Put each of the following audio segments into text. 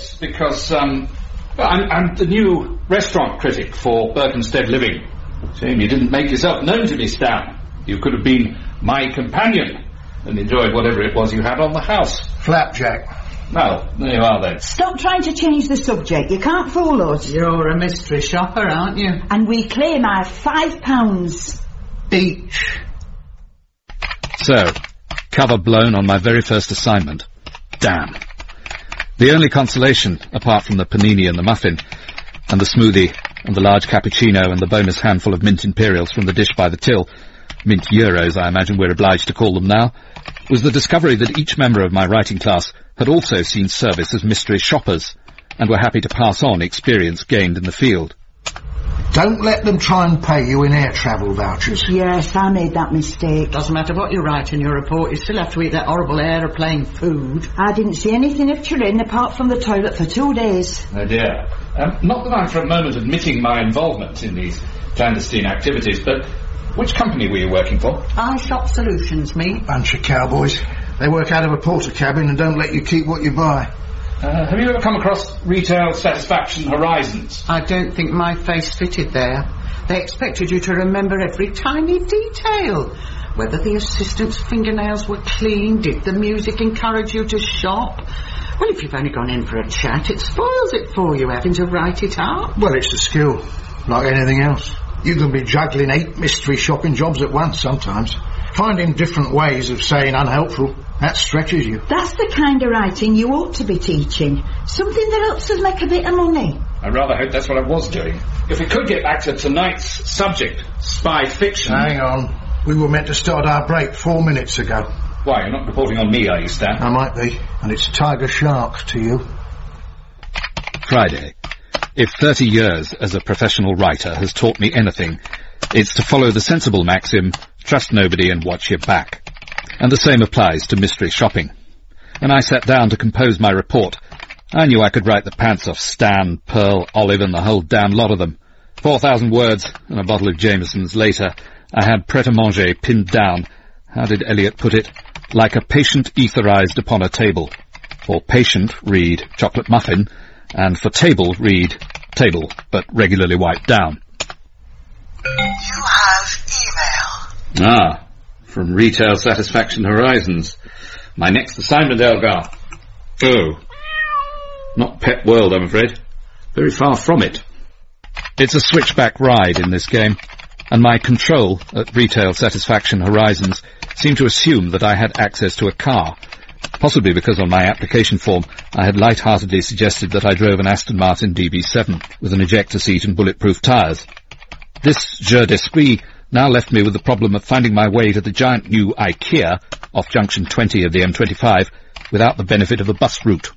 yes, because I'm the new restaurant critic for Berkhamsted Living. Shame you didn't make yourself known to me, Stan. You could have been my companion and enjoyed whatever it was you had on the house. Flapjack. Well, there you are then. Stop trying to change the subject. You can't fool us. You're a mystery shopper, aren't you? And we claim our £5 each. So, cover blown on my very first assignment. Damn. The only consolation, apart from the panini and the muffin, and the smoothie, and the large cappuccino, and the bonus handful of mint imperials from the dish by the till, mint euros I imagine we're obliged to call them now, was the discovery that each member of my writing class had also seen service as mystery shoppers, and were happy to pass on experience gained in the field. Don't let them try and pay you in air travel vouchers. Yes, I made that mistake. Doesn't matter what you write in your report, you still have to eat that horrible aeroplane food. I didn't see anything of Turin apart from the toilet for 2 days. Oh dear. Not that I'm for a moment admitting my involvement in these clandestine activities, but which company were you working for? iShop Solutions, me. Bunch of cowboys. They work out of a porter cabin and don't let you keep what you buy. Have you ever come across Retail Satisfaction Horizons? I don't think my face fitted there. They expected you to remember every tiny detail. Whether the assistant's fingernails were clean, did the music encourage you to shop? Well, if you've only gone in for a chat, it spoils it for you, having to write it up. Well, it's a skill, like anything else. You can be juggling 8 mystery shopping jobs at once sometimes. Finding different ways of saying unhelpful, that stretches you. That's the kind of writing you ought to be teaching. Something that helps us make a bit of money. I rather hope that's what I was doing. If we could get back to tonight's subject, spy fiction... Hang on. We were meant to start our break 4 minutes ago. Why, you're not reporting on me, are you, Stan? I might be. And it's Tiger Shark to you. Friday. If 30 years as a professional writer has taught me anything, it's to follow the sensible maxim, trust nobody and watch your back. And the same applies to mystery shopping. When I sat down to compose my report, I knew I could write the pants off Stan, Pearl, Olive and the whole damn lot of them. 4,000 words and a bottle of Jameson's later, I had pret-a-manger pinned down, how did Eliot put it, like a patient etherized upon a table. For patient, read chocolate muffin, and for table, read table, but regularly wiped down. You have email. Ah, from Retail Satisfaction Horizons. My next assignment, Elgar. Oh. Not Pet World, I'm afraid. Very far from it. It's a switchback ride in this game, and my control at Retail Satisfaction Horizons seemed to assume that I had access to a car, possibly because on my application form I had light-heartedly suggested that I drove an Aston Martin DB7 with an ejector seat and bulletproof tyres. This jeu d'esprit now left me with the problem of finding my way to the giant new IKEA off junction 20 of the M25 without the benefit of a bus route.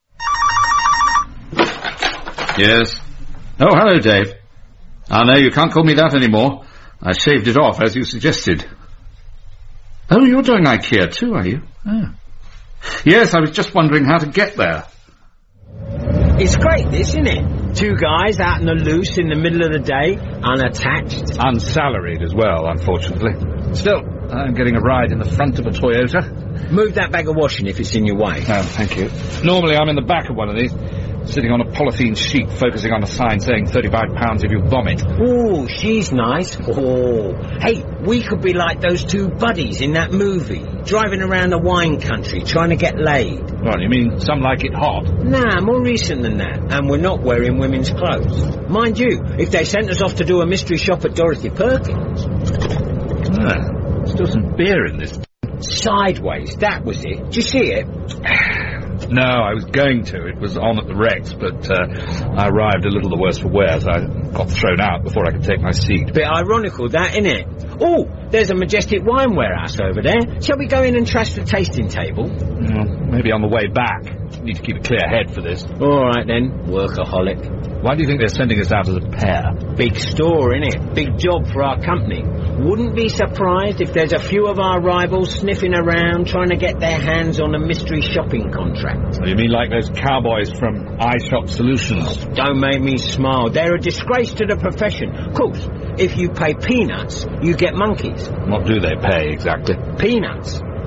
Yes. Oh, hello, Dave. Ah, no, you can't call me that anymore. I shaved it off, as you suggested. Oh, you're doing IKEA too, are you? Oh. Yes, I was just wondering how to get there. It's great, this, isn't it? 2 guys out in the loose in the middle of the day, unattached. Unsalaried as well, unfortunately. Still, I'm getting a ride in the front of a Toyota. Move that bag of washing if it's in your way. Oh, thank you. Normally I'm in the back of one of these, sitting on a polythene sheet focusing on a sign saying £35 if you vomit. Oh, she's nice. Oh, hey, we could be like those 2 buddies in that movie, driving around the wine country trying to get laid. What, you mean Some Like It Hot? Nah, more recent than that, and we're not wearing women's clothes. Mind you, if they sent us off to do a mystery shop at Dorothy Perkins. Ah, still some beer in this. Sideways, that was it. Did you see it? No, I was going to. It was on at the Rex, but I arrived a little the worse for wear, so I got thrown out before I could take my seat. Bit ironical, that, innit? Oh, there's a majestic wine warehouse over there. Shall we go in and trash the tasting table? Maybe on the way back. Need to keep a clear head for this. All right, then. Workaholic. Why do you think they're sending us out as a pair? Big store, innit? Big job for our company. Wouldn't be surprised if there's a few of our rivals sniffing around trying to get their hands on a mystery shopping contract. Oh, you mean like those cowboys from iShop Solutions? Don't make me smile. They're a disgrace to the profession. Of course, if you pay peanuts, you get monkeys. What do they pay, exactly? Peanuts.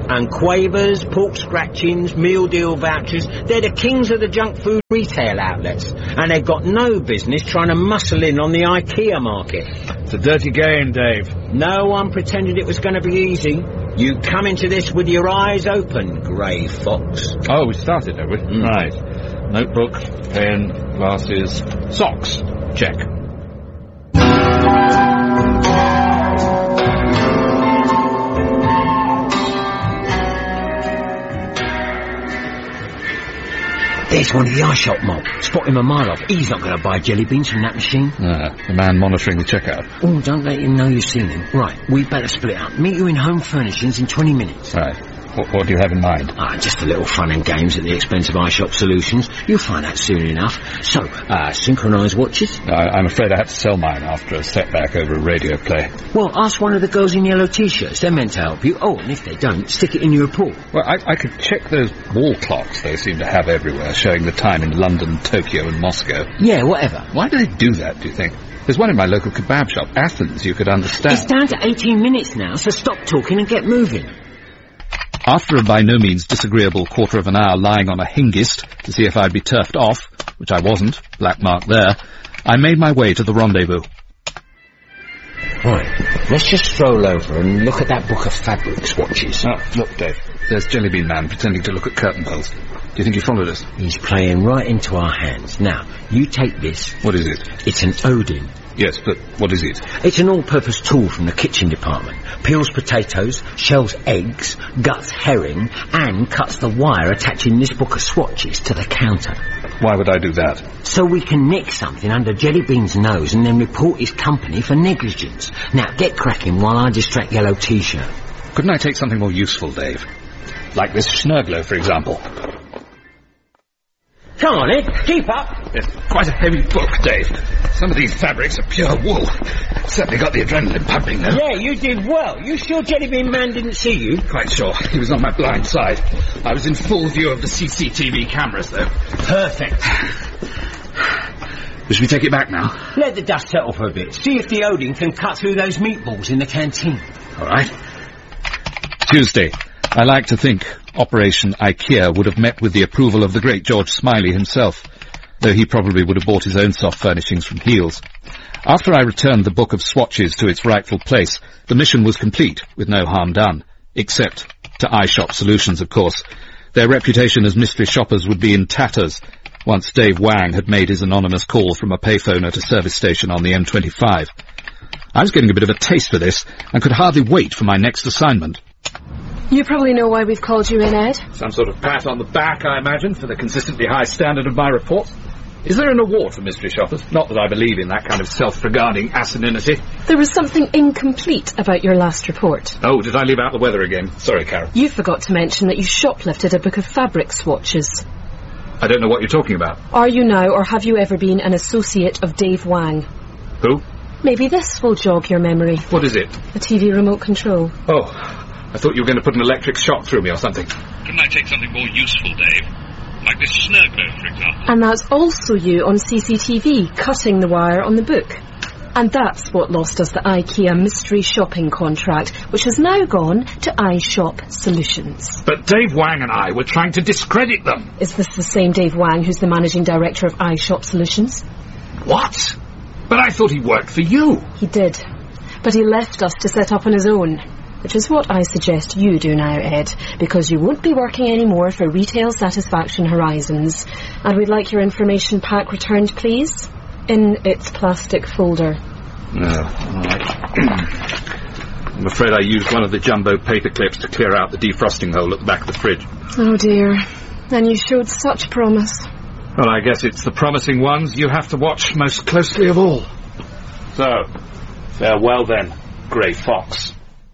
And Quavers, pork scratchings, meal deal vouchers, they're the kings of the junk food retail outlets. And they've got no business trying to muscle in on the IKEA market. It's a dirty game, Dave. No one pretended it was going to be easy. You come into this with your eyes open, grey fox. Oh, we started, have we? Right. Notebook, pen, glasses, socks. Check. There's one of the eye shop mob. Spot him a mile off. He's not going to buy jelly beans from that machine. The man monitoring the checkout. Oh, don't let him know you've seen him. Right, we better split up. Meet you in Home Furnishings in 20 minutes. Right. What do you have in mind? Just a little fun and games at the expense of iShop Solutions. You'll find out soon enough. So, synchronised watches? I'm afraid I had to sell mine after a setback over a radio play. Well, ask one of the girls in yellow T-shirts. They're meant to help you. Oh, and if they don't, stick it in your report. Well, I could check those wall clocks they seem to have everywhere, showing the time in London, Tokyo and Moscow. Yeah, whatever. Why do they do that, do you think? There's one in my local kebab shop, Athens, you could understand. It's down to 18 minutes now, so stop talking and get moving. After a by no means disagreeable quarter of an hour lying on a hingist to see if I'd be turfed off, which I wasn't, black mark there, I made my way to the rendezvous. Right, let's just stroll over and look at that book of fabric swatches. Oh, look, Dave, there's Jellybean Man pretending to look at curtain poles. Do you think he followed us? He's playing right into our hands. Now, you take this. What is it? It's an Odin. Yes, but what is it? It's an all-purpose tool from the kitchen department. Peels potatoes, shells eggs, guts herring, and cuts the wire attaching this book of swatches to the counter. Why would I do that? So we can nick something under Jellybean's nose and then report his company for negligence. Now, get cracking while I distract Yellow T-shirt. Couldn't I take something more useful, Dave? Like this Schnurgler, for example. Come on, Ed, keep up. It's quite a heavy book, Dave. Some of these fabrics are pure wool. Certainly got the adrenaline pumping, though. Yeah, you did well. You sure Jellybean Man didn't see you? Quite sure. He was on my blind side. I was in full view of the CCTV cameras, though. Perfect. Should we take it back now? Let the dust settle for a bit. See if the Odin can cut through those meatballs in the canteen. All right. Tuesday. I like to think Operation IKEA would have met with the approval of the great George Smiley himself, though he probably would have bought his own soft furnishings from Heels. After I returned the book of swatches to its rightful place, the mission was complete, with no harm done, except to iShop Solutions, of course. Their reputation as mystery shoppers would be in tatters once Dave Wang had made his anonymous call from a payphone at a service station on the M25. I was getting a bit of a taste for this, and could hardly wait for my next assignment. You probably know why we've called you in, Ed. Some sort of pat on the back, I imagine, for the consistently high standard of my report. Is there an award for mystery shoppers? Not that I believe in that kind of self-regarding asininity. There was something incomplete about your last report. Oh, did I leave out the weather again? Sorry, Carol. You forgot to mention that you shoplifted a book of fabric swatches. I don't know what you're talking about. Are you now, or have you ever been, an associate of Dave Wang? Who? Maybe this will jog your memory. What is it? A TV remote control. Oh, I thought you were going to put an electric shock through me or something. Couldn't I take something more useful, Dave? Like this Schnurgler, for example. And that's also you on CCTV, cutting the wire on the book. And that's what lost us the IKEA mystery shopping contract, which has now gone to iShop Solutions. But Dave Wang and I were trying to discredit them. Is this the same Dave Wang who's the managing director of iShop Solutions? What? But I thought he worked for you. He did. But he left us to set up on his own. Which is what I suggest you do now, Ed, because you won't be working anymore for Retail Satisfaction Horizons. And we'd like your information pack returned, please, in its plastic folder. Oh, all right. I'm afraid I used one of the jumbo paper clips to clear out the defrosting hole at the back of the fridge. Oh, dear. And you showed such promise. Well, I guess it's the promising ones you have to watch most closely of all. So, farewell then, Grey Fox.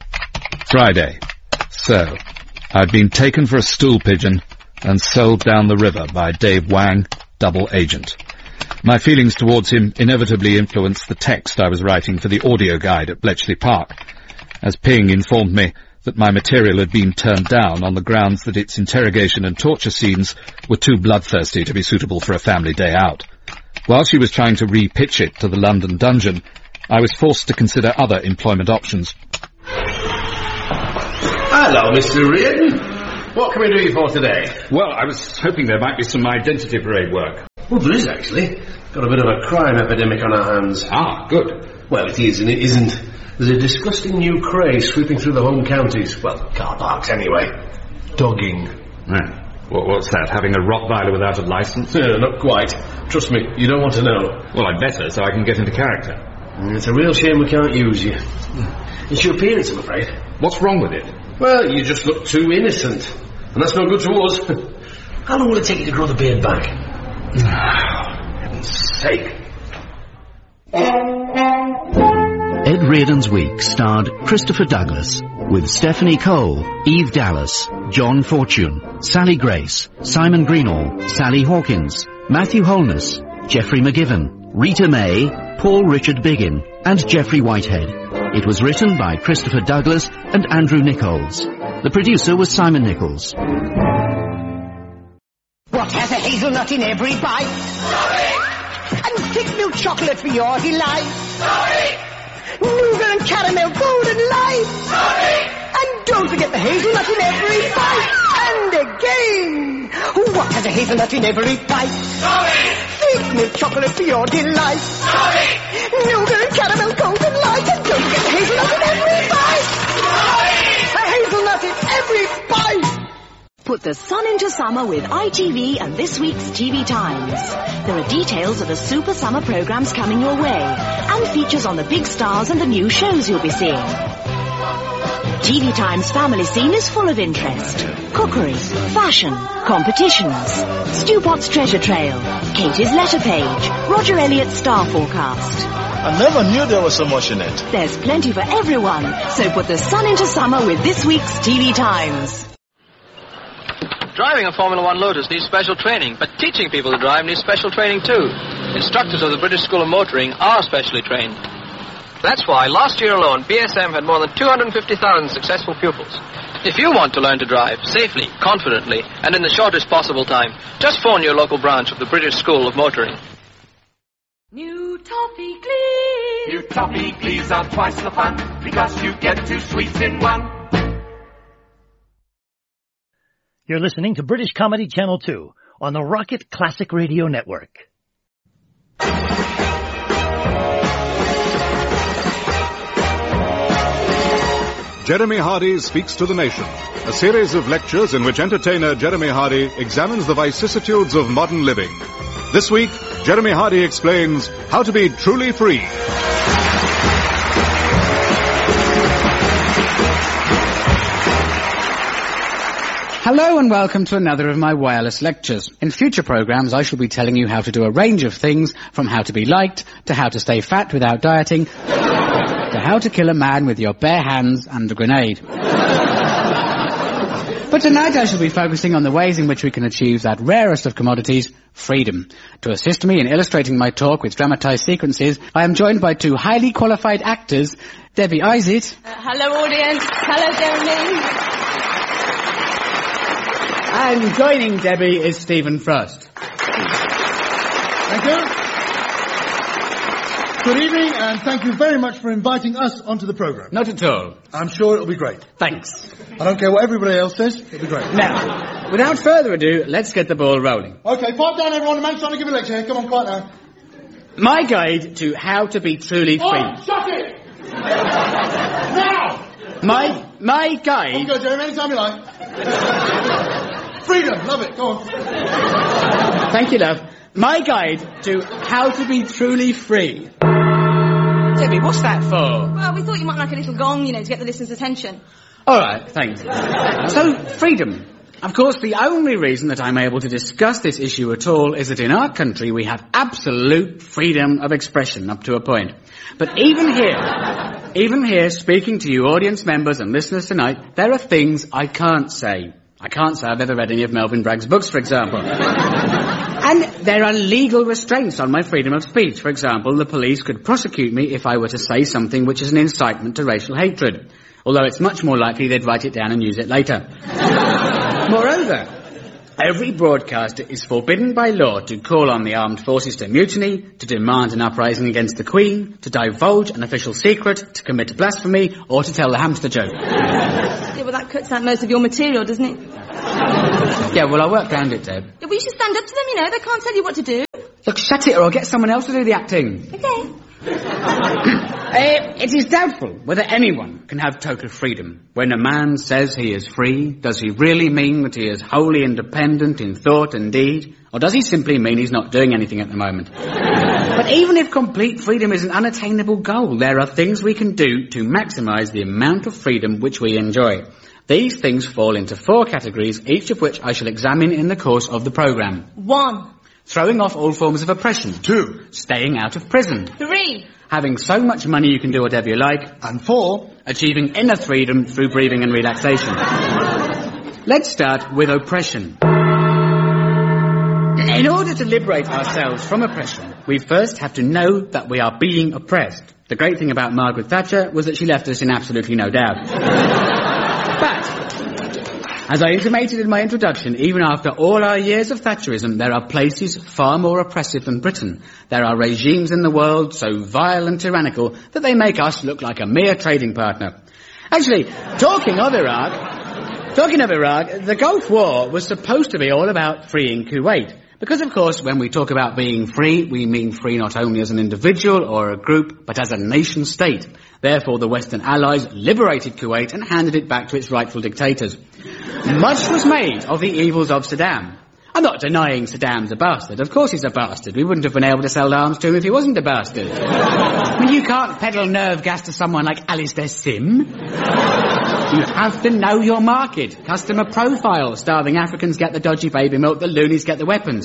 Friday. So, I'd been taken for a stool pigeon and sold down the river by Dave Wang, double agent. My feelings towards him inevitably influenced the text I was writing for the audio guide at Bletchley Park, as Ping informed me that my material had been turned down on the grounds that its interrogation and torture scenes were too bloodthirsty to be suitable for a family day out. While she was trying to re-pitch it to the London dungeon, I was forced to consider other employment options. Hello, Mr. Reardon. What can we do you for today? Well, I was hoping there might be some identity parade work. Well, there is actually. Got a bit of a crime epidemic on our hands. Ah, good. Well, it is and it isn't. There's a disgusting new craze sweeping through the home counties. Well, car parks anyway. Dogging. Right. What's that, having a Rottweiler without a licence? Not quite. Trust me, you don't want to know. Well, I'd better, so I can get into character. It's a real shame we can't use you. It's your appearance, I'm afraid. What's wrong with it? Well, you just look too innocent. And that's no good to us. How long will it take you to grow the beard back? Heaven's sake. Ed Reardon's Week starred Christopher Douglas, with Stephanie Cole, Eve Dallas, John Fortune, Sally Grace, Simon Greenall, Sally Hawkins, Matthew Holness, Geoffrey McGiven, Rita May, Paul Richard Biggin, and Geoffrey Whitehead. It was written by Christopher Douglas and Andrew Nichols. The producer was Simon Nichols. What has a hazelnut in every bite? Sorry! And thick milk chocolate for your delight? Sorry! Nougat and caramel golden light? Sorry! And don't forget the hazelnut in every bite. And again. What has a hazelnut in every bite? Sorry! Thick milk chocolate for your delight? Sorry! Nougat and caramel golden light. And don't forget the hazelnut in every bite. Sorry! A hazelnut in every bite. Put the sun into summer with ITV and this week's TV Times. There are details of the super summer programmes coming your way and features on the big stars and the new shows you'll be seeing. TV Times family scene is full of interest. Cookery, fashion, competitions, Stu Pot's treasure trail, Katie's letter page, Roger Elliott's star forecast. I never knew there was so much in it. There's plenty for everyone, so put the sun into summer with this week's TV Times. Driving a Formula One Lotus needs special training, but teaching people to drive needs special training too. Instructors of the British School of Motoring are specially trained. That's why last year alone, BSM had more than 250,000 successful pupils. If you want to learn to drive safely, confidently, and in the shortest possible time, just phone your local branch of the British School of Motoring. New Toffee Glees. New Toffee Glees are twice the fun, because you get 2 sweets in one. You're listening to British Comedy Channel 2 on the Rocket Classic Radio Network. Jeremy Hardy Speaks to the Nation, a series of lectures in which entertainer Jeremy Hardy examines the vicissitudes of modern living. This week, Jeremy Hardy explains how to be truly free. Hello and welcome to another of my wireless lectures. In future programs I shall be telling you how to do a range of things, from how to be liked, to how to stay fat without dieting, to how to kill a man with your bare hands and a grenade. But tonight I shall be focusing on the ways in which we can achieve that rarest of commodities, freedom. To assist me in illustrating my talk with dramatized sequences, I am joined by 2 highly qualified actors, Debbie Izett. Hello audience. Hello Jeremy. And joining Debbie is Stephen Frost. Thank you. Good evening, and thank you very much for inviting us onto the programme. Not at all. I'm sure it'll be great. Thanks. I don't care what everybody else says, it'll be great. Now, without further ado, let's get the ball rolling. Okay, pipe down everyone, the man's trying to give a lecture here. Come on, quiet now. My guide to how to be truly free. Oh, shut it! Now! My guide... You can go, Jeremy, anytime you like. Freedom, love it, go on. Thank you, love. My guide to how to be truly free. Debbie, what's that for? Well, we thought you might like a little gong, to get the listener's attention. All right, thanks. So, freedom. Of course, the only reason that I'm able to discuss this issue at all is that in our country we have absolute freedom of expression up to a point. But even here, speaking to you audience members and listeners tonight, there are things I can't say. I can't say I've ever read any of Melvyn Bragg's books, for example. And there are legal restraints on my freedom of speech. For example, the police could prosecute me if I were to say something which is an incitement to racial hatred. Although it's much more likely they'd write it down and use it later. Moreover, Every broadcaster is forbidden by law to call on the armed forces to mutiny, to demand an uprising against the Queen, to divulge an official secret, to commit blasphemy, or to tell the hamster joke. Yeah, well, that cuts out most of your material, doesn't it? Yeah, well, I worked around it, Deb. Yeah, well, you should stand up to them, you know. They can't tell you what to do. Look, shut it or I'll get someone else to do the acting. Okay. It is doubtful whether anyone can have total freedom. When a man says he is free, does he really mean that he is wholly independent in thought and deed? Or does he simply mean he's not doing anything at the moment? But even if complete freedom is an unattainable goal, there are things we can do to maximise the amount of freedom which we enjoy. These things fall into 4 categories, each of which I shall examine in the course of the programme. 1. Throwing off all forms of oppression. 2. Staying out of prison. 3. Having so much money you can do whatever you like. And 4. Achieving inner freedom through breathing and relaxation. Let's start with oppression. In order to liberate ourselves from oppression, we first have to know that we are being oppressed. The great thing about Margaret Thatcher was that she left us in absolutely no doubt. But, as I intimated in my introduction, even after all our years of Thatcherism, there are places far more oppressive than Britain. There are regimes in the world so vile and tyrannical that they make us look like a mere trading partner. Actually, talking of Iraq, the Gulf War was supposed to be all about freeing Kuwait. Because, of course, when we talk about being free, we mean free not only as an individual or a group, but as a nation-state. Therefore, the Western Allies liberated Kuwait and handed it back to its rightful dictators. Much was made of the evils of Saddam. I'm not denying Saddam's a bastard. Of course he's a bastard. We wouldn't have been able to sell arms to him if he wasn't a bastard. I mean, you can't peddle nerve gas to someone like Alistair Sim. You have to know your market. Customer profile. Starving Africans get the dodgy baby milk, the loonies get the weapons.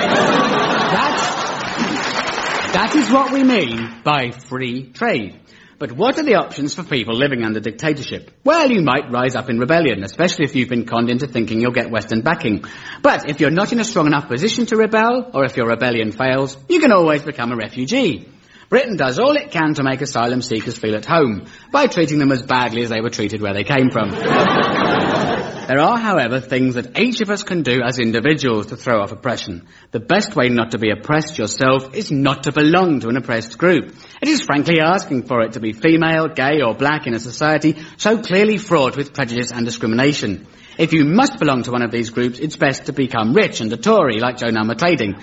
That is what we mean by free trade. But what are the options for people living under dictatorship? Well, you might rise up in rebellion, especially if you've been conned into thinking you'll get Western backing. But if you're not in a strong enough position to rebel, or if your rebellion fails, you can always become a refugee. Britain does all it can to make asylum seekers feel at home, by treating them as badly as they were treated where they came from. There are, however, things that each of us can do as individuals to throw off oppression. The best way not to be oppressed yourself is not to belong to an oppressed group. It is frankly asking for it to be female, gay or black in a society so clearly fraught with prejudice and discrimination. If you must belong to one of these groups, it's best to become rich and a Tory like Joan Armatrading,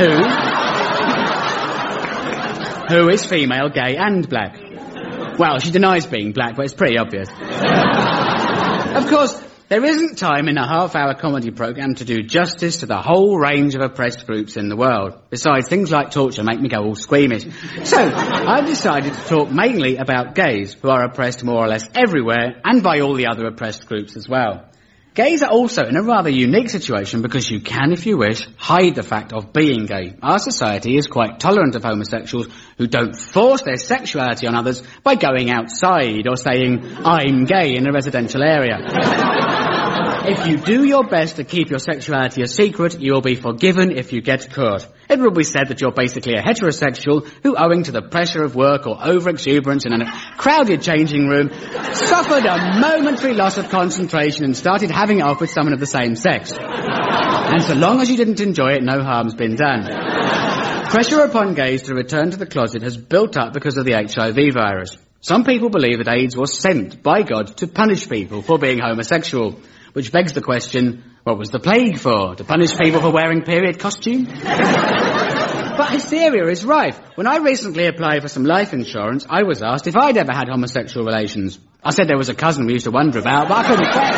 who is female, gay and black. Well, she denies being black, but it's pretty obvious. Of course, there isn't time in a half-hour comedy programme to do justice to the whole range of oppressed groups in the world. Besides, things like torture make me go all squeamish. So, I've decided to talk mainly about gays, who are oppressed more or less everywhere, and by all the other oppressed groups as well. Gays are also in a rather unique situation because you can, if you wish, hide the fact of being gay. Our society is quite tolerant of homosexuals who don't force their sexuality on others by going outside or saying, I'm gay in a residential area. If you do your best to keep your sexuality a secret, you will be forgiven if you get caught. It will be said that you're basically a heterosexual who, owing to the pressure of work or over-exuberance in a crowded changing room, suffered a momentary loss of concentration and started having it off with someone of the same sex. And so long as you didn't enjoy it, no harm's been done. Pressure upon gays to return to the closet has built up because of the HIV virus. Some people believe that AIDS was sent by God to punish people for being homosexual. Which begs the question, what was the plague for? To punish people for wearing period costume? But hysteria is rife. When I recently applied for some life insurance, I was asked if I'd ever had homosexual relations. I said there was a cousin we used to wonder about, but I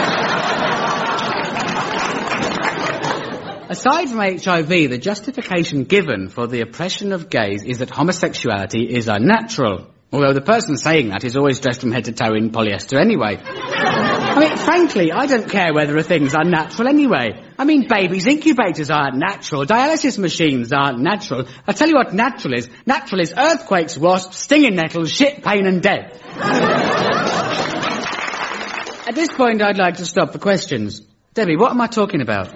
couldn't say. Aside from HIV, the justification given for the oppression of gays is that homosexuality is unnatural. Although the person saying that is always dressed from head to toe in polyester anyway. I mean, frankly, I don't care whether a thing's unnatural anyway. I mean, babies' incubators aren't natural. Dialysis machines aren't natural. I'll tell you what natural is. Natural is earthquakes, wasps, stinging nettles, shit, pain and death. At this point, I'd like to stop for questions. Debbie, what am I talking about?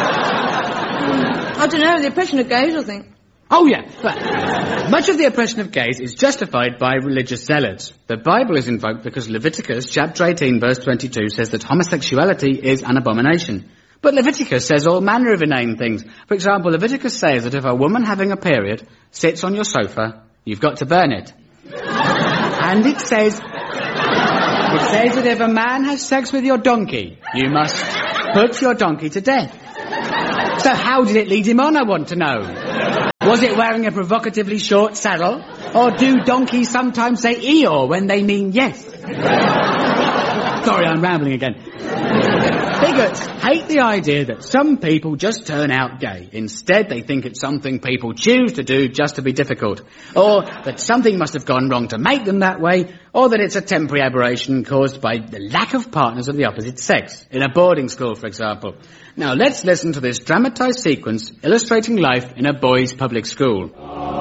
I don't know, the oppression of gays, I think. Oh, yeah, but much of the oppression of gays is justified by religious zealots. The Bible is invoked because Leviticus chapter 18 verse 22 says that homosexuality is an abomination. But Leviticus says all manner of inane things. For example, Leviticus says that if a woman having a period sits on your sofa, you've got to burn it. And it says that if a man has sex with your donkey, you must put your donkey to death. So how did it lead him on, I want to know? Was it wearing a provocatively short saddle? Or do donkeys sometimes say Eeyore when they mean yes? Sorry, I'm rambling again. Bigots hate the idea that some people just turn out gay. Instead, they think it's something people choose to do just to be difficult. Or that something must have gone wrong to make them that way, or that it's a temporary aberration caused by the lack of partners of the opposite sex. In a boarding school, for example. Now, let's listen to this dramatised sequence illustrating life in a boys' public school.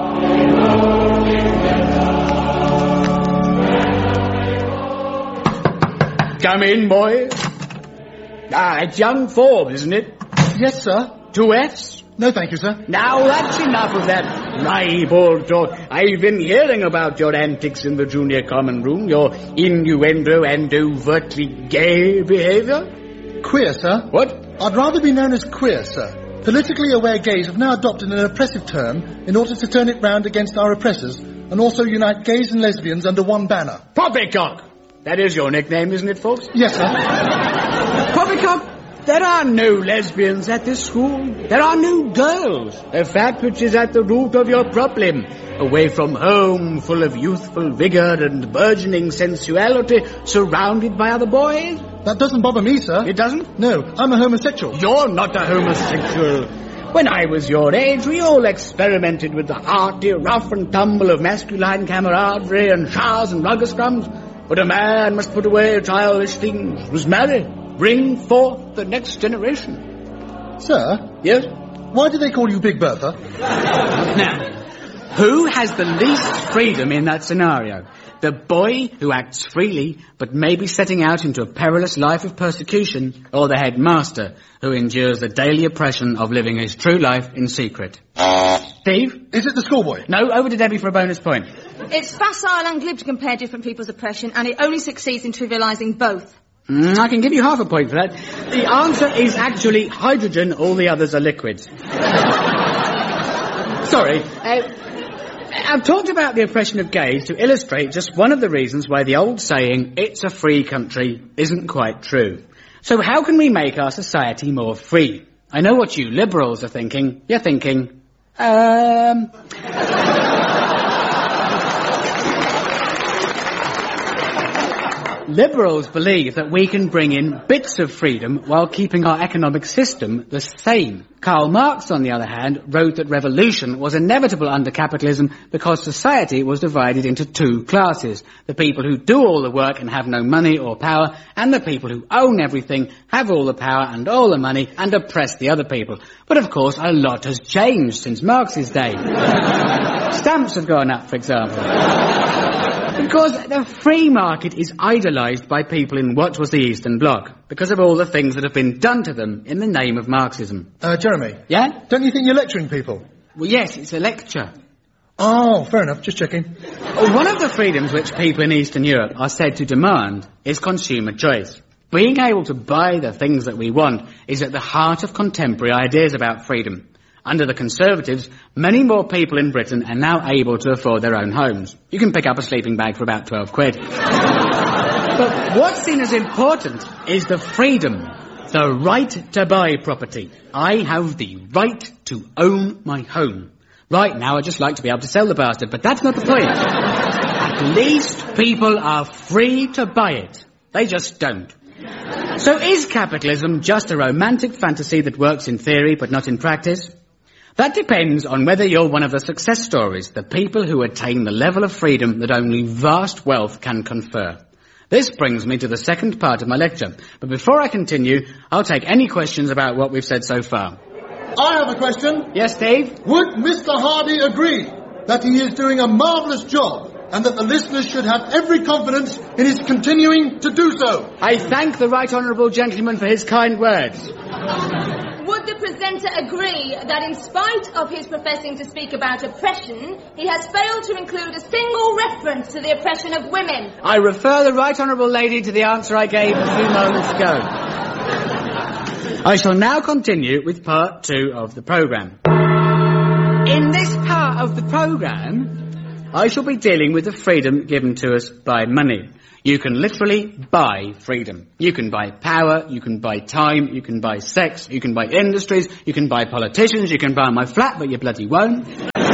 Come in, boys. It's young Forbes, isn't it? Yes, sir. 2 Fs? No, thank you, sir. Now, that's enough of that ribald talk. I've been hearing about your antics in the junior common room, your innuendo and overtly gay behaviour. Queer, sir. What? I'd rather be known as queer, sir. Politically aware gays have now adopted an oppressive term in order to turn it round against our oppressors and also unite gays and lesbians under one banner. Poppycock! That is your nickname, isn't it, folks? Yes, sir. Poppycock, there are no lesbians at this school. There are no girls. A fact which is at the root of your problem. Away from home, full of youthful vigour and burgeoning sensuality, surrounded by other boys. That doesn't bother me, sir. It doesn't? No, I'm a homosexual. You're not a homosexual. When I was your age, we all experimented with the hearty rough and tumble of masculine camaraderie and showers and rugger scrums. But a man must put away childish things, must marry, bring forth the next generation. Sir? Yes? Why do they call you Big Bertha? Now, who has the least freedom in that scenario? The boy who acts freely, but may be setting out into a perilous life of persecution, or the headmaster who endures the daily oppression of living his true life in secret? Steve? Is it the schoolboy? No, over to Debbie for a bonus point. It's facile and glib to compare different people's oppression, and it only succeeds in trivialising both. I can give you half a point for that. The answer is actually hydrogen, all the others are liquids. Sorry. I've talked about the oppression of gays to illustrate just one of the reasons why the old saying, it's a free country, isn't quite true. So how can we make our society more free? I know what you liberals are thinking. You're thinking, Liberals believe that we can bring in bits of freedom while keeping our economic system the same. Karl Marx, on the other hand, wrote that revolution was inevitable under capitalism because society was divided into 2 classes. The people who do all the work and have no money or power, and the people who own everything, have all the power and all the money, and oppress the other people. But of course, a lot has changed since Marx's day. Stamps have gone up, for example. Because the free market is idolised by people in what was the Eastern Bloc, because of all the things that have been done to them in the name of Marxism. Jeremy? Yeah? Don't you think you're lecturing people? Well, yes, it's a lecture. Oh, fair enough, just checking. One of the freedoms which people in Eastern Europe are said to demand is consumer choice. Being able to buy the things that we want is at the heart of contemporary ideas about freedom. Under the Conservatives, many more people in Britain are now able to afford their own homes. You can pick up a sleeping bag for about 12 quid. But what's seen as important is the freedom, the right to buy property. I have the right to own my home. Right now, I'd just like to be able to sell the bastard, but that's not the point. At least people are free to buy it. They just don't. So is capitalism just a romantic fantasy that works in theory but not in practice? That depends on whether you're one of the success stories, the people who attain the level of freedom that only vast wealth can confer. This brings me to the second part of my lecture. But before I continue, I'll take any questions about what we've said so far. I have a question. Yes, Dave? Would Mr. Hardy agree that he is doing a marvellous job and that the listeners should have every confidence in his continuing to do so? I thank the right honourable gentleman for his kind words. Would the presenter agree that in spite of his professing to speak about oppression, he has failed to include a single reference to the oppression of women? I refer the right honourable lady to the answer I gave a few moments ago. I shall now continue with part 2 of the programme. In this part of the programme, I shall be dealing with the freedom given to us by money. You can literally buy freedom. You can buy power, you can buy time, you can buy sex, you can buy industries, you can buy politicians, you can buy my flat, but you bloody won't.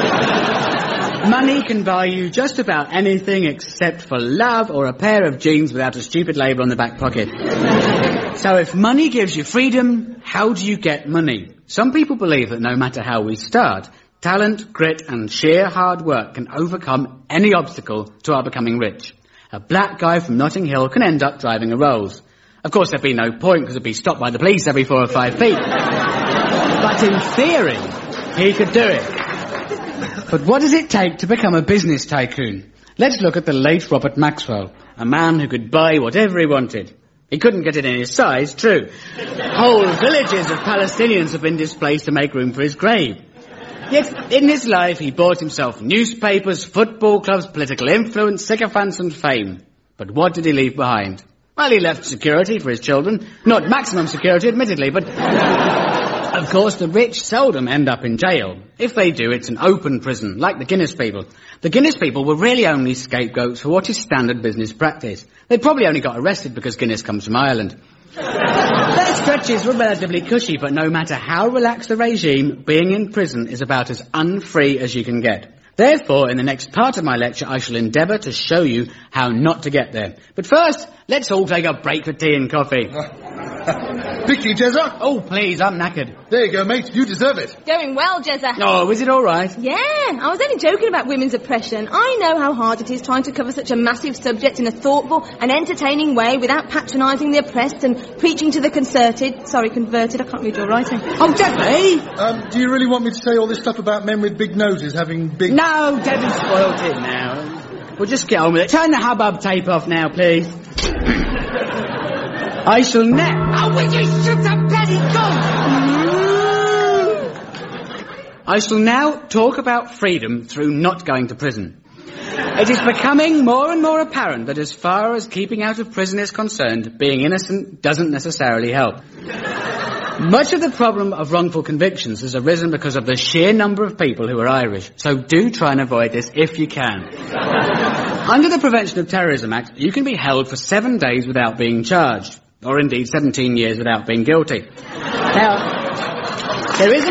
Money can buy you just about anything except for love or a pair of jeans without a stupid label on the back pocket. So if money gives you freedom, how do you get money? Some people believe that no matter how we start, talent, grit and sheer hard work can overcome any obstacle to our becoming rich. A black guy from Notting Hill can end up driving a Rolls. Of course, there'd be no point because he'd be stopped by the police every 4 or 5 feet. But in theory, he could do it. But what does it take to become a business tycoon? Let's look at the late Robert Maxwell, a man who could buy whatever he wanted. He couldn't get it in his size, true. Whole villages of Palestinians have been displaced to make room for his grave. Yet, in his life, he bought himself newspapers, football clubs, political influence, sycophants and fame. But what did he leave behind? Well, he left security for his children. Not maximum security, admittedly, but... Of course, the rich seldom end up in jail. If they do, it's an open prison, like the Guinness people. The Guinness people were really only scapegoats for what is standard business practice. They probably only got arrested because Guinness comes from Ireland. Their stretches were relatively cushy, but no matter how relaxed the regime, being in prison is about as unfree as you can get. Therefore, in the next part of my lecture, I shall endeavour to show you how not to get there. But first, let's all take a break for tea and coffee. Picky, Jezza? Oh, please, I'm knackered. There you go, mate. You deserve it. Going well, Jezza. Oh, is it all right? Yeah, I was only joking about women's oppression. I know how hard it is trying to cover such a massive subject in a thoughtful and entertaining way without patronising the oppressed and preaching to the converted. I can't read your writing. Oh, Debbie! Do you really want me to say all this stuff about men with big noses having big... No, Debbie's spoilt it now. We'll just get on with it. Turn the hubbub tape off now, please. I shall now... Oh, will you shoot the bloody gun? I shall now talk about freedom through not going to prison. It is becoming more and more apparent that as far as keeping out of prison is concerned, being innocent doesn't necessarily help. Much of the problem of wrongful convictions has arisen because of the sheer number of people who are Irish, so do try and avoid this if you can. Under the Prevention of Terrorism Act, you can be held for 7 days without being charged, or indeed 17 years without being guilty. Now, there's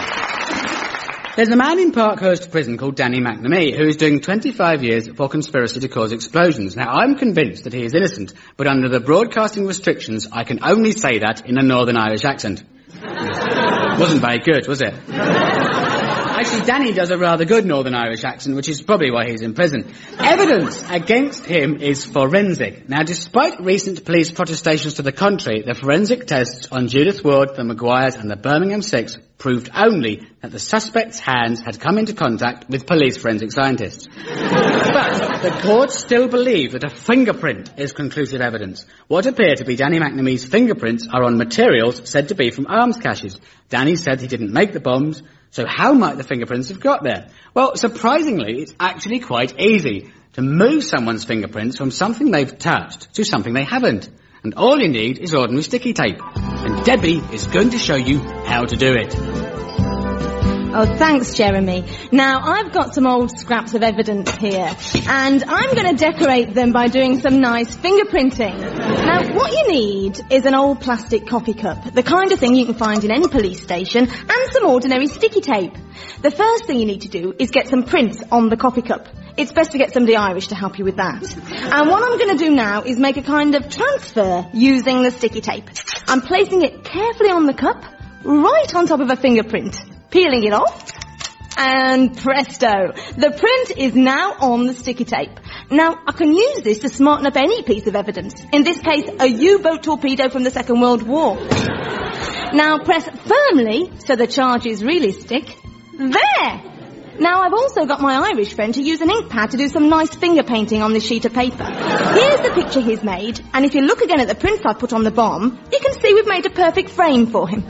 a man in Parkhurst prison called Danny McNamee who is doing 25 years for conspiracy to cause explosions. Now, I'm convinced that he is innocent, but under the broadcasting restrictions, I can only say that in a Northern Irish accent. Wasn't very good, was it? Actually, Danny does a rather good Northern Irish accent, which is probably why he's in prison. Evidence against him is forensic. Now, despite recent police protestations to the contrary, the forensic tests on Judith Ward, the Maguires and the Birmingham Six proved only that the suspect's hands had come into contact with police forensic scientists. But the courts still believe that a fingerprint is conclusive evidence. What appear to be Danny McNamee's fingerprints are on materials said to be from arms caches. Danny said he didn't make the bombs, so how might the fingerprints have got there? Well, surprisingly, it's actually quite easy to move someone's fingerprints from something they've touched to something they haven't. And all you need is ordinary sticky tape. And Debbie is going to show you how to do it. Oh, thanks, Jeremy. Now, I've got some old scraps of evidence here, and I'm going to decorate them by doing some nice fingerprinting. Now, what you need is an old plastic coffee cup, the kind of thing you can find in any police station, and some ordinary sticky tape. The first thing you need to do is get some prints on the coffee cup. It's best to get somebody Irish to help you with that. And what I'm going to do now is make a kind of transfer using the sticky tape. I'm placing it carefully on the cup, right on top of a fingerprint. Peeling it off, and presto, the print is now on the sticky tape. Now, I can use this to smarten up any piece of evidence, in this case, a U-boat torpedo from the Second World War. Now, press firmly so the charges really stick. There! Now, I've also got my Irish friend to use an ink pad to do some nice finger painting on this sheet of paper. Here's the picture he's made, and if you look again at the prints I've put on the bomb, you can see we've made a perfect frame for him.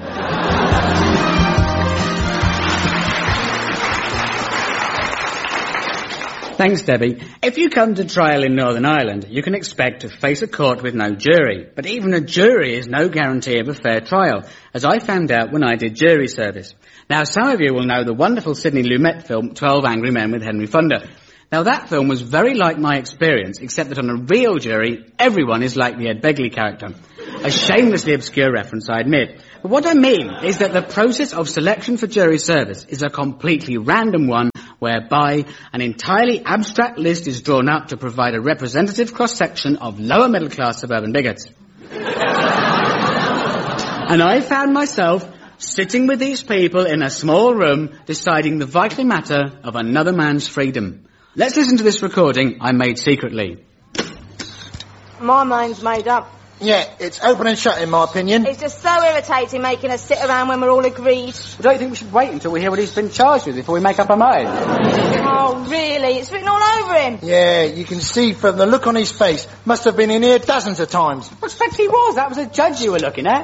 Thanks, Debbie. If you come to trial in Northern Ireland, you can expect to face a court with no jury. But even a jury is no guarantee of a fair trial, as I found out when I did jury service. Now, some of you will know the wonderful Sidney Lumet film, 12 Angry Men with Henry Fonda. Now, that film was very like my experience, except that on a real jury, everyone is like the Ed Begley character. A shamelessly obscure reference, I admit. But what I mean is that the process of selection for jury service is a completely random one, whereby an entirely abstract list is drawn up to provide a representative cross-section of lower middle-class suburban bigots. And I found myself sitting with these people in a small room, deciding the vital matter of another man's freedom. Let's listen to this recording I made secretly. My mind's made up. Yeah, it's open and shut in my opinion. It's just so irritating making us sit around when we're all agreed. Well, don't you think we should wait until we hear what he's been charged with before we make up our mind? Oh, really? It's written all over him. Yeah, you can see from the look on his face. Must have been in here dozens of times. What expect he was? That was a judge you were looking at.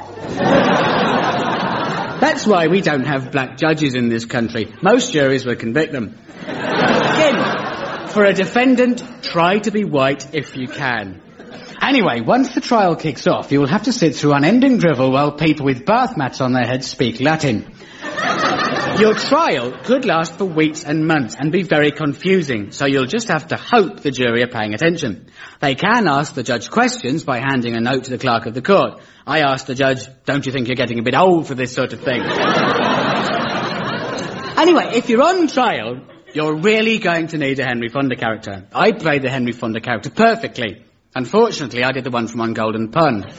That's why we don't have black judges in this country. Most juries would convict them. Again, for a defendant, try to be white if you can. Anyway, once the trial kicks off, you will have to sit through unending drivel while people with bath mats on their heads speak Latin. Your trial could last for weeks and months and be very confusing, so you'll just have to hope the jury are paying attention. They can ask the judge questions by handing a note to the clerk of the court. I asked the judge, don't you think you're getting a bit old for this sort of thing? Anyway, if you're on trial, you're really going to need a Henry Fonda character. I played the Henry Fonda character perfectly. Unfortunately, I did the one from On Golden Pond. It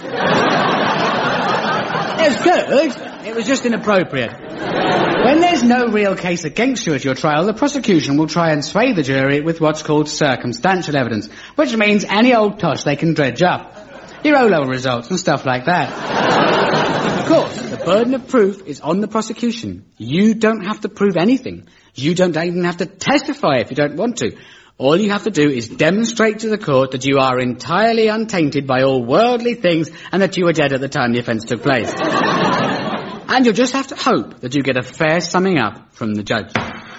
was good. It was just inappropriate. When there's no real case against you at your trial, the prosecution will try and sway the jury with what's called circumstantial evidence, which means any old tosh they can dredge up. Your O-level results and stuff like that. Of course, the burden of proof is on the prosecution. You don't have to prove anything. You don't even have to testify if you don't want to. All you have to do is demonstrate to the court that you are entirely untainted by all worldly things and that you were dead at the time the offence took place. And you'll just have to hope that you get a fair summing up from the judge.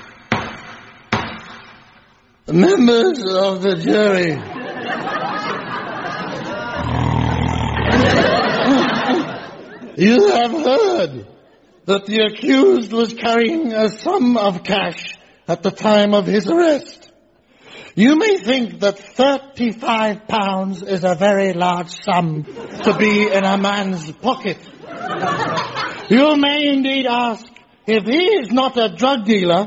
Members of the jury. You have heard that the accused was carrying a sum of cash at the time of his arrest. You may think that £35 is a very large sum to be in a man's pocket. You may indeed ask, if he is not a drug dealer,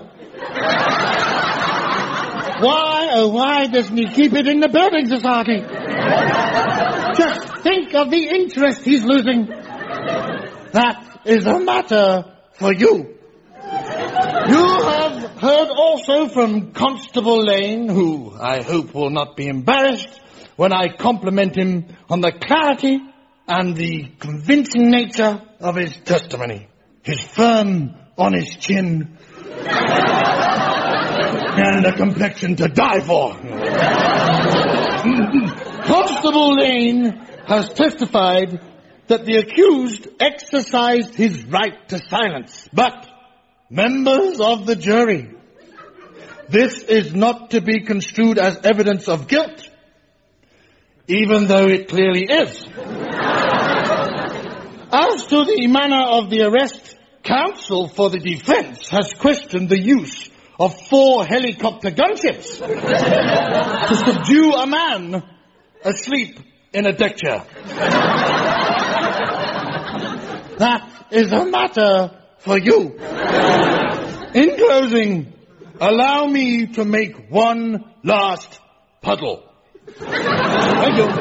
why doesn't he keep it in the building society? Just think of the interest he's losing. That is a matter for you. You have heard also from Constable Lane, who I hope will not be embarrassed when I compliment him on the clarity and the convincing nature of his testimony. His firm, honest chin, and a complexion to die for. Constable Lane has testified that the accused exercised his right to silence, but members of the jury, this is not to be construed as evidence of guilt, even though it clearly is. As to the manner of the arrest, counsel for the defense has questioned the use of 4 helicopter gunships to subdue a man asleep in a deck chair. That is a matter for you. In closing, allow me to make one last puddle. Thank you.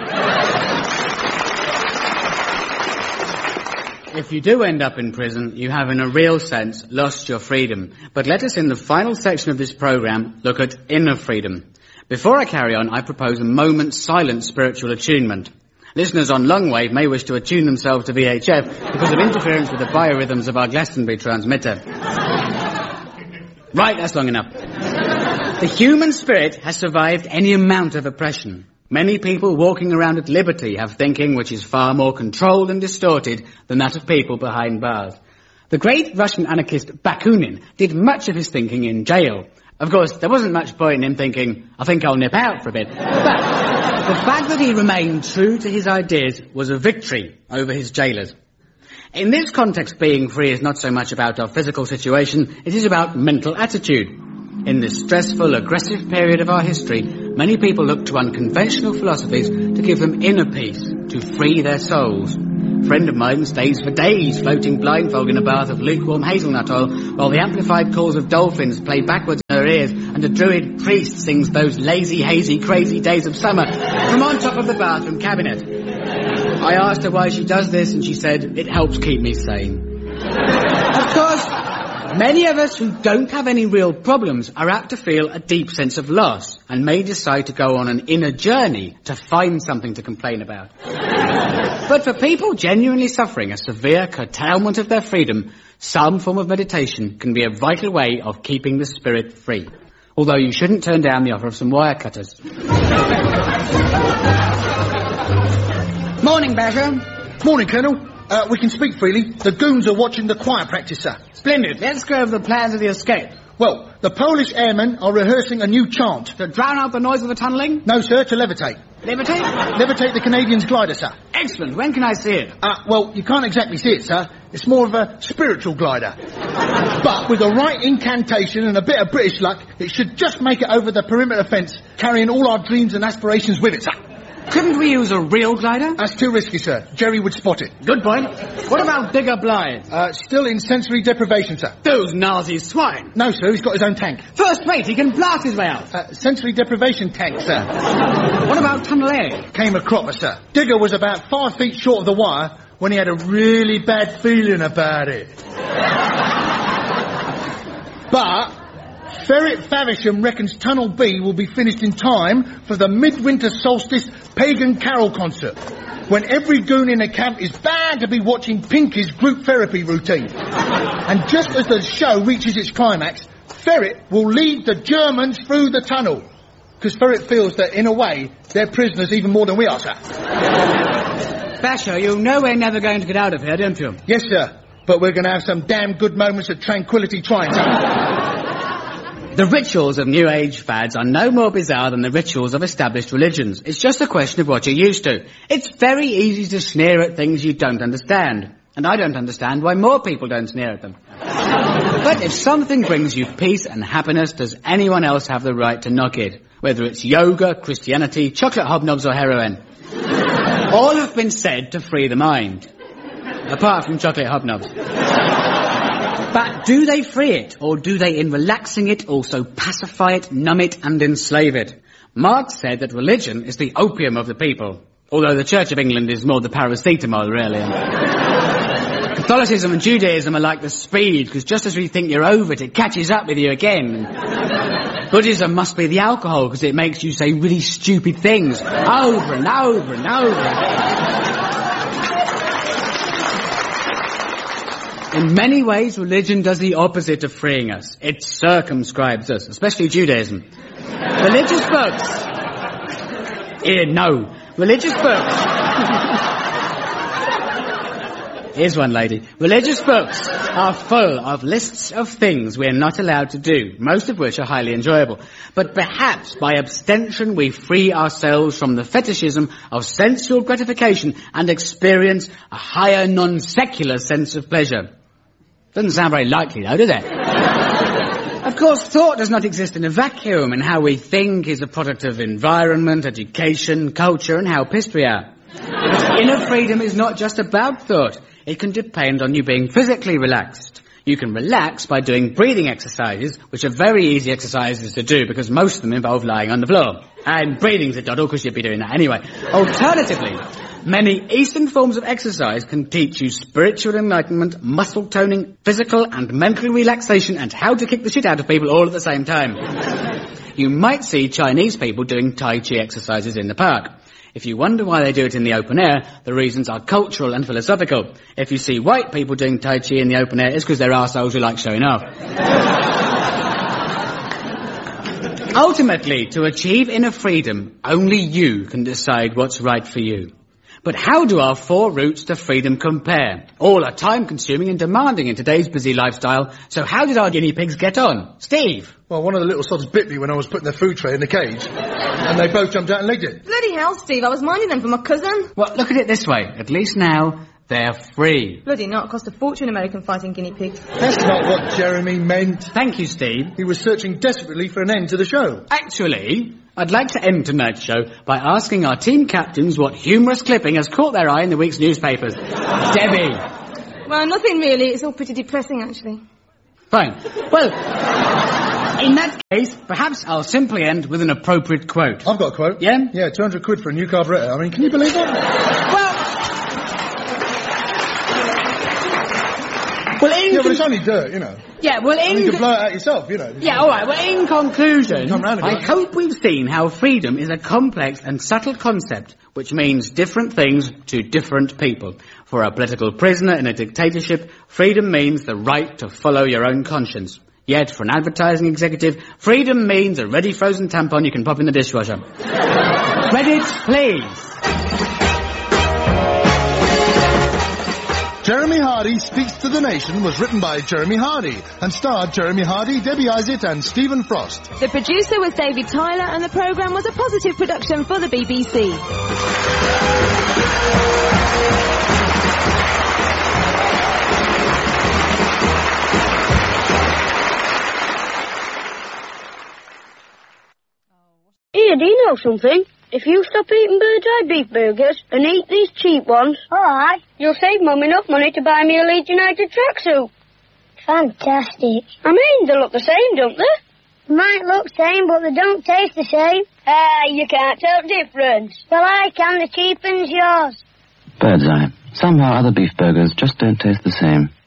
If you do end up in prison, you have in a real sense lost your freedom. But let us in the final section of this programme look at inner freedom. Before I carry on, I propose a moment's silent spiritual attunement. Listeners on Longwave may wish to attune themselves to VHF because of interference with the biorhythms of our Glastonbury transmitter. Right, that's long enough. The human spirit has survived any amount of oppression. Many people walking around at liberty have thinking which is far more controlled and distorted than that of people behind bars. The great Russian anarchist Bakunin did much of his thinking in jail. Of course, there wasn't much point in him thinking, I think I'll nip out for a bit. But the fact that he remained true to his ideas was a victory over his jailers. In this context, being free is not so much about our physical situation, it is about mental attitude. In this stressful, aggressive period of our history, many people look to unconventional philosophies to give them inner peace, to free their souls. A friend of mine stays for days floating blindfold in a bath of lukewarm hazelnut oil while the amplified calls of dolphins play backwards in her ears and a druid priest sings Those Lazy, Hazy, Crazy Days of Summer from on top of the bathroom cabinet. I asked her why she does this and she said, it helps keep me sane. Of course, many of us who don't have any real problems are apt to feel a deep sense of loss and may decide to go on an inner journey to find something to complain about. But for people genuinely suffering a severe curtailment of their freedom, some form of meditation can be a vital way of keeping the spirit free. Although you shouldn't turn down the offer of some wire cutters. Morning, Basher. Morning, Colonel. We can speak freely. The goons are watching the choir practice, sir. Splendid. Let's go over the plans of the escape. Well, the Polish airmen are rehearsing a new chant. To drown out the noise of the tunnelling? No, sir, to levitate. Levitate? Levitate the Canadians' glider, sir. Excellent. When can I see it? Well, you can't exactly see it, sir. It's more of a spiritual glider. But with the right incantation and a bit of British luck, it should just make it over the perimeter fence, carrying all our dreams and aspirations with it, sir. Couldn't we use a real glider? That's too risky, sir. Jerry would spot it. Good point. What about Digger Blythe? Still in sensory deprivation, sir. Those Nazi swine. No, sir, he's got his own tank. First rate, he can blast his way out. Sensory deprivation tank, sir. What about Tunnel A? Came a cropper, sir. Digger was about 5 feet short of the wire when he had a really bad feeling about it. But Ferret Favisham reckons Tunnel B will be finished in time for the midwinter solstice pagan carol concert, when every goon in the camp is bound to be watching Pinky's group therapy routine. And just as the show reaches its climax, Ferret will lead the Germans through the tunnel. Because Ferret feels that, in a way, they're prisoners even more than we are, sir. Basher, you know we're never going to get out of here, don't you? Yes, sir. But we're going to have some damn good moments of tranquility trying to. The rituals of New Age fads are no more bizarre than the rituals of established religions. It's just a question of what you're used to. It's very easy to sneer at things you don't understand. And I don't understand why more people don't sneer at them. But if something brings you peace and happiness, does anyone else have the right to knock it? Whether it's yoga, Christianity, chocolate hobnobs or heroin. All have been said to free the mind. Apart from chocolate hobnobs. But do they free it, or do they, in relaxing it, also pacify it, numb it, and enslave it? Marx said that religion is the opium of the people, although the Church of England is more the paracetamol, really. Catholicism and Judaism are like the speed, because just as we think you're over it, it catches up with you again. Buddhism must be the alcohol, because it makes you say really stupid things, over and over and over again. In many ways, religion does the opposite of freeing us. It circumscribes us, especially Judaism. Religious books... Religious books... Here's one lady. Religious books are full of lists of things we're not allowed to do, most of which are highly enjoyable. But perhaps by abstention we free ourselves from the fetishism of sensual gratification and experience a higher non-secular sense of pleasure. Doesn't sound very likely, though, does it? Of course, thought does not exist in a vacuum, and how we think is a product of environment, education, culture, and how pissed we are. But inner freedom is not just about thought. It can depend on you being physically relaxed. You can relax by doing breathing exercises, which are very easy exercises to do, because most of them involve lying on the floor. And breathing's a doddle, because you'd be doing that anyway. Alternatively, many Eastern forms of exercise can teach you spiritual enlightenment, muscle toning, physical and mental relaxation, and how to kick the shit out of people all at the same time. You might see Chinese people doing Tai Chi exercises in the park. If you wonder why they do it in the open air, the reasons are cultural and philosophical. If you see white people doing Tai Chi in the open air, it's because they're arseholes who like showing off. Ultimately, to achieve inner freedom, only you can decide what's right for you. But how do our 4 routes to freedom compare? All are time-consuming and demanding in today's busy lifestyle, so how did our guinea pigs get on? Steve? Well, one of the little sods bit me when I was putting their food tray in the cage, and they both jumped out and legged it. Bloody hell, Steve, I was minding them for my cousin. Well, look at it this way. At least now, they're free. Bloody not, cost a fortune American fighting guinea pigs. That's not what Jeremy meant. Thank you, Steve. He was searching desperately for an end to the show. Actually, I'd like to end tonight's show by asking our team captains what humorous clipping has caught their eye in the week's newspapers. Debbie. Well, nothing really. It's all pretty depressing, actually. Fine. Well, in that case, perhaps I'll simply end with an appropriate quote. I've got a quote. Yeah? Yeah, 200 quid for a new carburettor. I mean, can you believe that? Well, but it's only dirt, you know. Yeah, well, you can blow it out yourself, you know. Yeah, all right. Well, in conclusion, I hope we've seen how freedom is a complex and subtle concept which means different things to different people. For a political prisoner in a dictatorship, freedom means the right to follow your own conscience. Yet, for an advertising executive, freedom means a ready frozen tampon you can pop in the dishwasher. Credits, please. Jeremy Hardy Speaks to the Nation was written by Jeremy Hardy and starred Jeremy Hardy, Debbie Isett and Stephen Frost. The producer was David Tyler and the programme was a positive production for the BBC. Here, do you know something? If you stop eating Bird's Eye beef burgers and eat these cheap ones, alright, you'll save Mum enough money to buy me a Leeds United tracksuit. Fantastic. I mean, they look the same, don't they? Might look same, but they don't taste the same. You can't tell difference. Well, I can. The cheap one's yours. Bird's Eye. Somehow other beef burgers just don't taste the same.